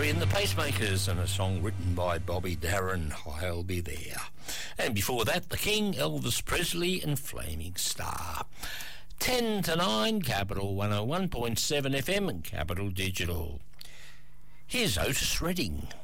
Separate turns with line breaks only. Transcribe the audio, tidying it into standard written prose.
Harry and the Pacemakers and a song written by Bobby Darin, I'll Be There. And before that, The King, Elvis Presley and Flaming Star. 10 to 9, Capital 101.7 FM and Capital Digital. Here's Otis Redding.